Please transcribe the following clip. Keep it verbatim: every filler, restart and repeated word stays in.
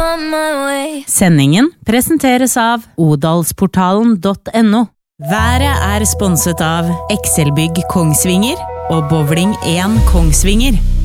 on my way. Sendingen presenteres av odalsportalen punktum no. Været er sponset av Excelbygg Kongsvinger og Bowling én Kongsvinger.